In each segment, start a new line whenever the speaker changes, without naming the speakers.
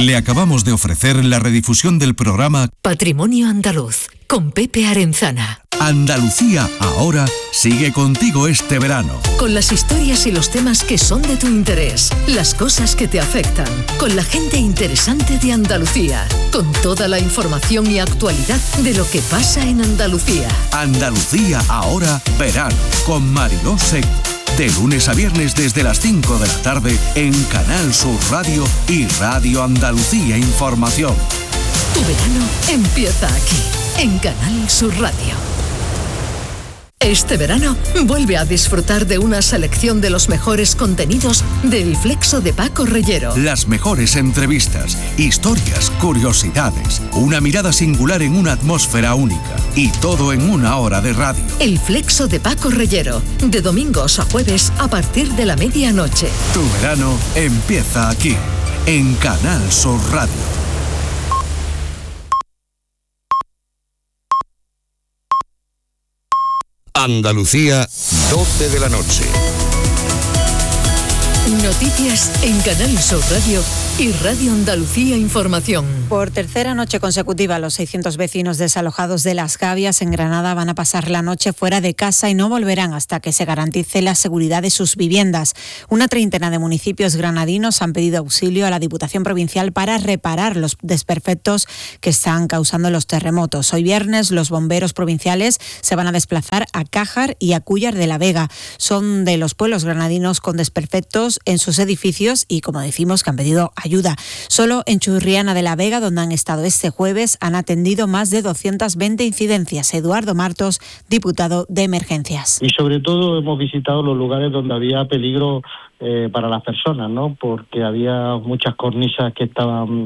Le acabamos de ofrecer la redifusión del programa
Patrimonio Andaluz, con Pepe Arenzana.
Andalucía Ahora sigue contigo este verano.
Con las historias y los temas que son de tu interés, las cosas que te afectan, con la gente interesante de Andalucía, con toda la información y actualidad de lo que pasa en Andalucía.
Andalucía Ahora verano, con Mariló Seco. De lunes a viernes desde las 5 de la tarde en Canal Sur Radio y Radio Andalucía Información.
Tu verano empieza aquí, en Canal Sur Radio. Este verano vuelve a disfrutar de una selección de los mejores contenidos del Flexo de Paco Reyero.
Las mejores entrevistas, historias, curiosidades, una mirada singular en una atmósfera única y todo en una hora de radio.
El Flexo de Paco Reyero, de domingos a jueves a partir de la medianoche.
Tu verano empieza aquí, en Canal Sur Radio.
Andalucía, 12 de la noche.
Noticias en Canal Sur Radio y Radio Andalucía Información.
Por tercera noche consecutiva, los 600 vecinos desalojados de Las Gavias en Granada van a pasar la noche fuera de casa y no volverán hasta que se garantice la seguridad de sus viviendas. Una treintena de municipios granadinos han pedido auxilio a la Diputación Provincial para reparar los desperfectos que están causando los terremotos. Hoy viernes, los bomberos provinciales se van a desplazar a Cájar y a Cúllar de la Vega. Son de los pueblos granadinos con desperfectos en sus edificios y, como decimos, que han pedido ayuda. Solo en Churriana de la Vega, donde han estado este jueves, han atendido más de 220 incidencias. Eduardo Martos, diputado de Emergencias.
Y sobre todo hemos visitado los lugares donde había peligro para las personas, ¿no? Porque había muchas cornisas que estaban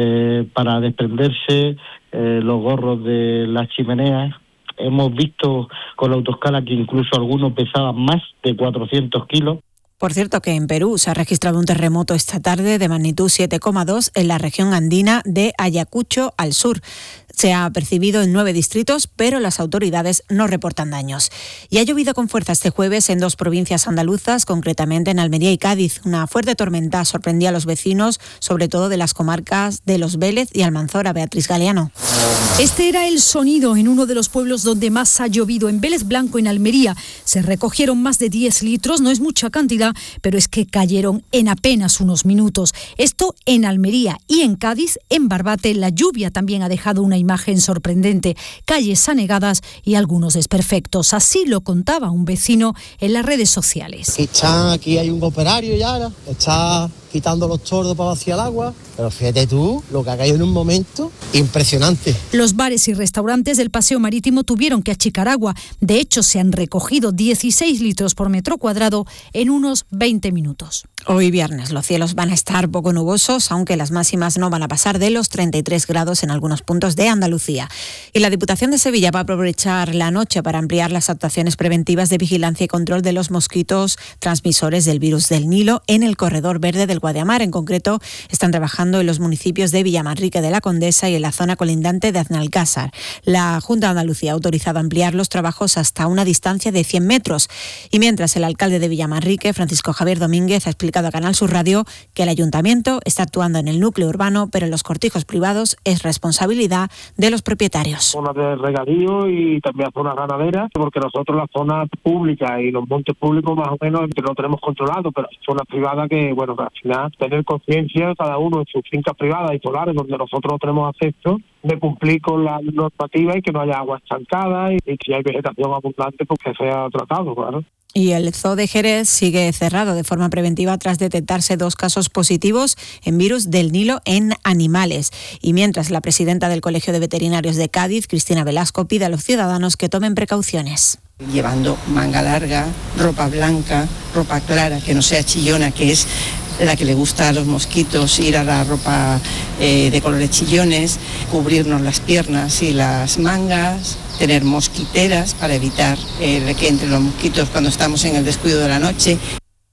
para desprenderse, los gorros de las chimeneas. Hemos visto con la autoescala que incluso algunos pesaban más de 400 kilos.
Por cierto, que en Perú se ha registrado un terremoto esta tarde de magnitud 7,2 en la región andina de Ayacucho al sur. Se ha percibido en 9 distritos, pero las autoridades no reportan daños. Y ha llovido con fuerza este jueves en 2 provincias andaluzas, concretamente en Almería y Cádiz. Una fuerte tormenta sorprendió a los vecinos, sobre todo de las comarcas de Los Vélez y Almanzora. Beatriz Galeano.
Este era el sonido en uno de los pueblos donde más ha llovido, en Vélez Blanco, en Almería. Se recogieron más de 10 litros, no es mucha cantidad, pero es que cayeron en apenas unos minutos. Esto en Almería y en Cádiz, en Barbate, la lluvia también ha dejado una imagen sorprendente, calles anegadas y algunos desperfectos. Así lo contaba un vecino en las redes sociales.
Aquí hay un operario ya, está quitando los tordos para vaciar el agua, pero fíjate tú, lo que ha caído en un momento impresionante.
Los bares y restaurantes del Paseo Marítimo tuvieron que achicar agua. De hecho, se han recogido 16 litros por metro cuadrado en unos 20 minutos.
Hoy viernes los cielos van a estar poco nubosos, aunque las máximas no van a pasar de los 33 grados en algunos puntos de Andalucía. Y la Diputación de Sevilla va a aprovechar la noche para ampliar las actuaciones preventivas de vigilancia y control de los mosquitos transmisores del virus del Nilo en el corredor verde del Guadiamar. En concreto, están trabajando en los municipios de Villamanrique de la Condesa y en la zona colindante de Aznalcázar. La Junta de Andalucía ha autorizado ampliar los trabajos hasta una distancia de 100 metros. Y mientras, el alcalde de Villamanrique, Francisco Javier Domínguez, ha explicado a Canal Sur Radio que el ayuntamiento está actuando en el núcleo urbano, pero los cortijos privados es responsabilidad de los propietarios.
Zona de regadío y también zona ganadera, porque nosotros la zona pública y los montes públicos más o menos lo tenemos controlado, pero zonas privadas que, bueno, al final tener conciencia cada uno en sus fincas privadas y solares donde nosotros no tenemos acceso, de cumplir con la normativa y que no haya agua estancada y que si hay vegetación abundante, pues que sea tratado, claro.
Y el Zoo de Jerez sigue cerrado de forma preventiva tras detectarse 2 casos positivos en virus del Nilo en animales. Y mientras, la presidenta del Colegio de Veterinarios de Cádiz, Cristina Velasco, pide a los ciudadanos que tomen precauciones.
Llevando manga larga, ropa blanca, ropa clara, que no sea chillona, que es la que le gusta a los mosquitos, ir a la ropa de colores chillones, cubrirnos las piernas y las mangas, tener mosquiteras para evitar que entren los mosquitos cuando estamos en el descuido de la noche.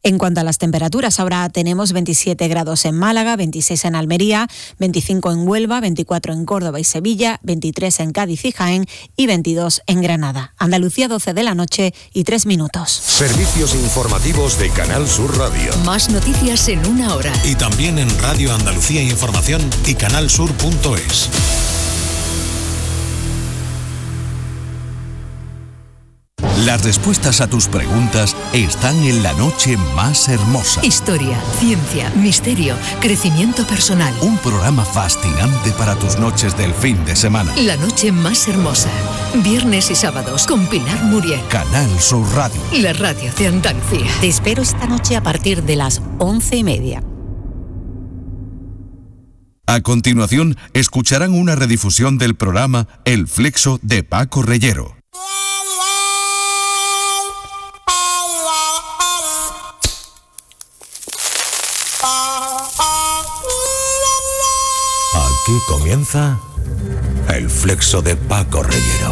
En cuanto a las temperaturas, ahora tenemos 27 grados en Málaga, 26 en Almería, 25 en Huelva, 24 en Córdoba y Sevilla, 23 en Cádiz y Jaén y 22 en Granada. Andalucía, 12 de la noche y 3 minutos.
Servicios informativos de Canal Sur Radio.
Más noticias en una hora.
Y también en Radio Andalucía Información y canalsur.es.
Las respuestas a tus preguntas están en La Noche Más Hermosa.
Historia, ciencia, misterio, crecimiento personal.
Un programa fascinante para tus noches del fin de semana.
La Noche Más Hermosa. Viernes y sábados con Pilar Muriel.
Canal Sur Radio.
La radio de Andalucía.
Te espero esta noche a partir de las 11:30.
A continuación, escucharán una redifusión del programa El Flexo de Paco Reyero.
Aquí comienza El Flexo de Paco Reyero.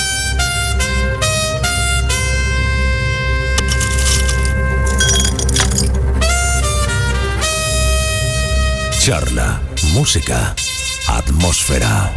Charla, música, atmósfera.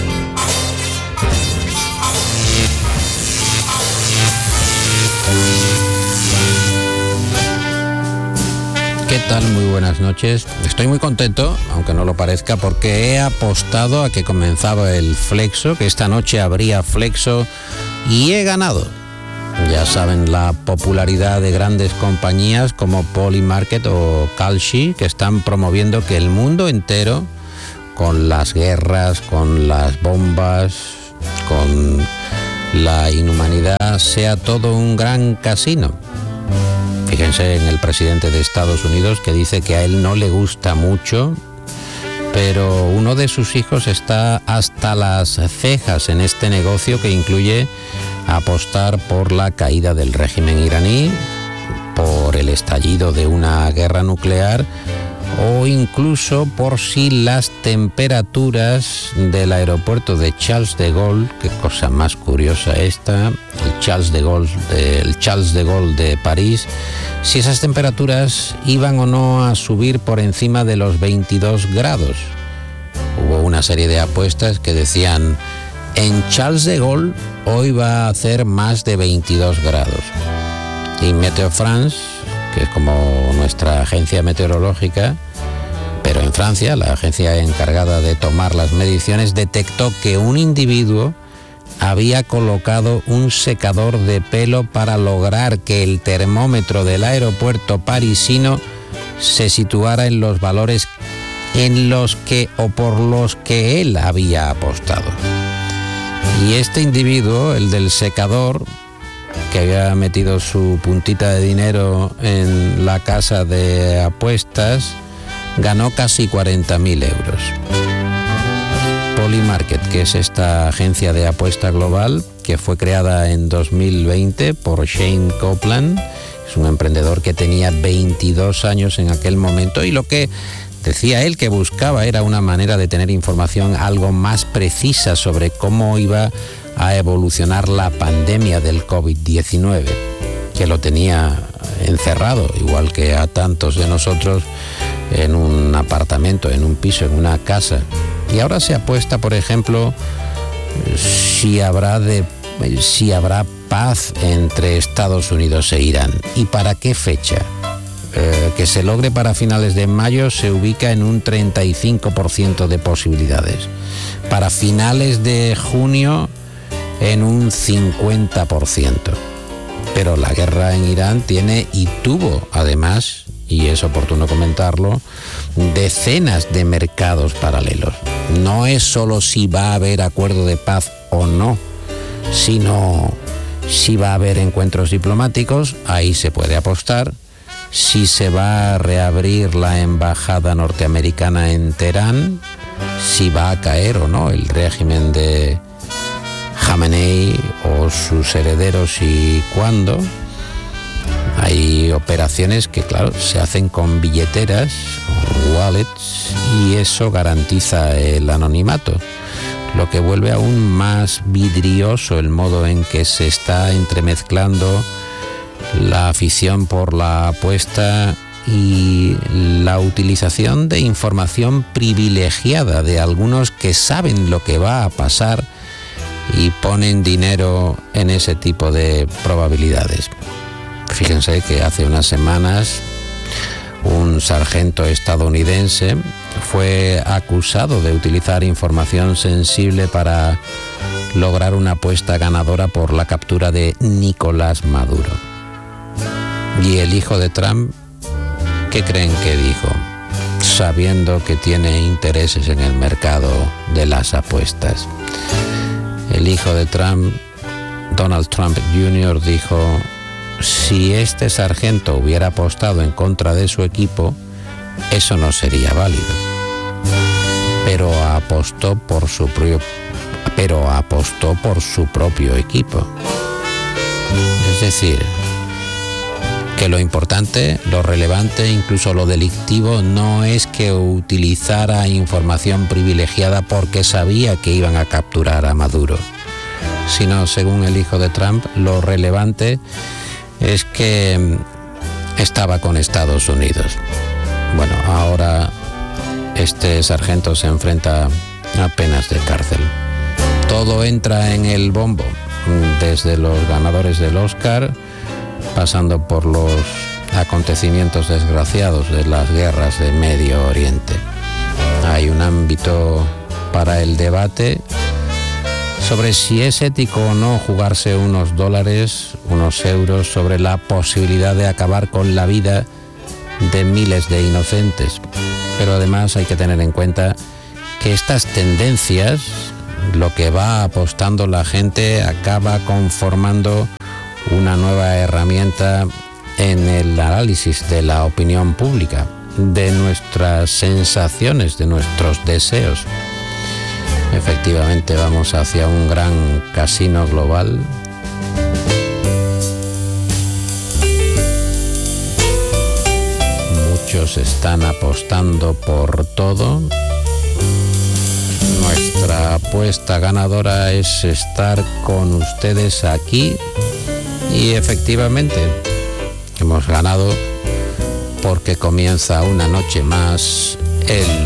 ¿Qué tal? Muy buenas noches. Estoy muy contento, aunque no lo parezca, porque he apostado a que comenzaba el Flexo, que esta noche habría Flexo, y he ganado. Ya saben la popularidad de grandes compañías como Polymarket o Kalshi, que están promoviendo que el mundo entero, con las guerras, con las bombas, con la inhumanidad, sea todo un gran casino. Fíjense en el presidente de Estados Unidos, que dice que a él no le gusta mucho, pero uno de sus hijos está hasta las cejas en este negocio que incluye apostar por la caída del régimen iraní, por el estallido de una guerra nuclear o incluso por si las temperaturas del aeropuerto de Charles de Gaulle, qué cosa más curiosa esta, el Charles de Gaulle de París, si esas temperaturas iban o no a subir por encima de los 22 grados. Hubo una serie de apuestas que decían: en Charles de Gaulle hoy va a hacer más de 22 grados. Y Météo France, que es como nuestra agencia meteorológica, pero en Francia, la agencia encargada de tomar las mediciones, detectó que un individuo había colocado un secador de pelo para lograr que el termómetro del aeropuerto parisino se situara en los valores en los que o por los que él había apostado. Y este individuo, el del secador, que había metido su puntita de dinero en la casa de apuestas, ganó casi 40.000 euros. Polymarket, que es esta agencia de apuesta global que fue creada en 2020 por Shane Copeland, es un emprendedor que tenía 22 años en aquel momento, y lo que decía él que buscaba era una manera de tener información algo más precisa sobre cómo iba a evolucionar la pandemia del COVID-19, que lo tenía encerrado, igual que a tantos de nosotros, en un apartamento, en un piso, en una casa. Y ahora se apuesta, por ejemplo, si habrá paz entre Estados Unidos e Irán. ¿Y para qué fecha? Que se logre para finales de mayo se ubica en un 35% de posibilidades. Para finales de junio, en un 50%. Pero la guerra en Irán tiene y tuvo, además, y es oportuno comentarlo, decenas de mercados paralelos. No es solo si va a haber acuerdo de paz o no, sino si va a haber encuentros diplomáticos, ahí se puede apostar. Si se va a reabrir la embajada norteamericana en Teherán, si va a caer o no el régimen de Jamenei o sus herederos y cuándo. Hay operaciones que, claro, se hacen con billeteras, con wallets, y eso garantiza el anonimato, lo que vuelve aún más vidrioso el modo en que se está entremezclando la afición por la apuesta y la utilización de información privilegiada de algunos que saben lo que va a pasar y ponen dinero en ese tipo de probabilidades. Fíjense que hace unas semanas un sargento estadounidense fue acusado de utilizar información sensible para lograr una apuesta ganadora por la captura de Nicolás Maduro. Y el hijo de Trump, ¿qué creen que dijo? Sabiendo que tiene intereses en el mercado de las apuestas. El hijo de Trump, Donald Trump Jr., dijo: si este sargento hubiera apostado en contra de su equipo, eso no sería válido. Pero apostó por su propio equipo. Es decir, que lo importante, lo relevante, incluso lo delictivo, no es que utilizara información privilegiada porque sabía que iban a capturar a Maduro, sino, según el hijo de Trump, lo relevante es que estaba con Estados Unidos. Bueno, ahora este sargento se enfrenta a penas de cárcel. Todo entra en el bombo, desde los ganadores del Oscar, pasando por los acontecimientos desgraciados de las guerras de Medio Oriente. Hay un ámbito para el debate sobre si es ético o no jugarse unos dólares, unos euros, sobre la posibilidad de acabar con la vida de miles de inocentes. Pero además hay que tener en cuenta que estas tendencias, lo que va apostando la gente, acaba conformando una nueva herramienta en el análisis de la opinión pública, de nuestras sensaciones, de nuestros deseos. Efectivamente, vamos hacia un gran casino global. Muchos están apostando por todo. Nuestra apuesta ganadora es estar con ustedes aquí y efectivamente hemos ganado porque comienza una noche más el